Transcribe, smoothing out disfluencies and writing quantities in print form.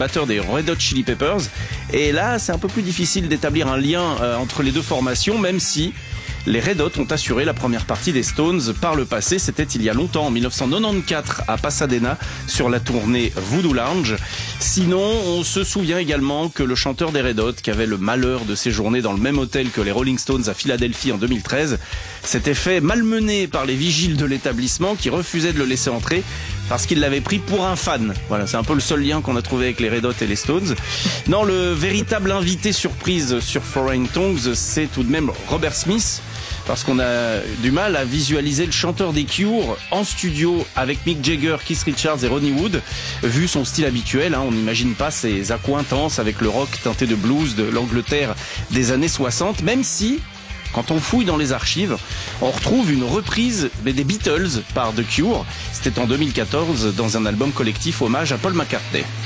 batteur des Red Hot Chili Peppers. Et là, c'est un peu plus difficile d'établir un lien entre les deux formations, même si les Red Hot ont assuré la première partie des Stones par le passé. C'était il y a longtemps, en 1994, à Pasadena, sur la tournée Voodoo Lounge. Sinon, on se souvient également que le chanteur des Red Hot, qui avait le malheur de séjourner dans le même hôtel que les Rolling Stones à Philadelphie en 2013, s'était fait malmener par les vigiles de l'établissement qui refusaient de le laisser entrer parce qu'il l'avait pris pour un fan. Voilà, c'est un peu le seul lien qu'on a trouvé avec les Red Hot et les Stones. Non, le véritable invité surprise sur Foreign Tongues, c'est tout de même Robert Smith, parce qu'on a du mal à visualiser le chanteur des Cure en studio avec Mick Jagger, Keith Richards et Ronnie Wood. Vu son style habituel, on n'imagine pas ses accointances avec le rock teinté de blues de l'Angleterre des années 60, même si, quand on fouille dans les archives, on retrouve une reprise des Beatles par The Cure. C'était en 2014 dans un album collectif hommage à Paul McCartney.